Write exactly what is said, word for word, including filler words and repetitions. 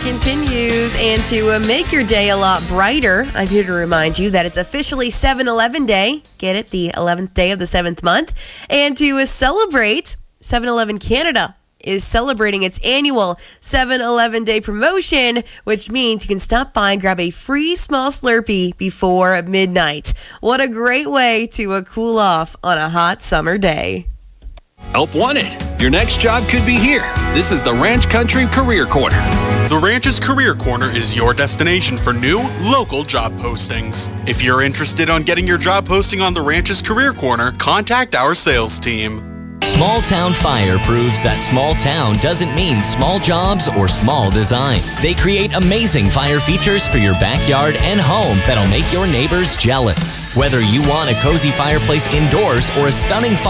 continues, and to uh, make your day a lot brighter, I'm here to remind you that it's officially seven eleven Day. Get it? The eleventh day of the seventh month. And to uh, celebrate, seven eleven Canada is celebrating its annual seven eleven Day promotion, which means you can stop by and grab a free small Slurpee before midnight. What a great way to uh, cool off on a hot summer day. Help wanted. Your next job could be here. This is the Ranch Country Career Corner. The Ranch's Career Corner is your destination for new, local job postings. If you're interested on getting your job posting on the Ranch's Career Corner, contact our sales team. Small Town Fire proves that small town doesn't mean small jobs or small design. They create amazing fire features for your backyard and home that'll make your neighbors jealous. Whether you want a cozy fireplace indoors or a stunning fire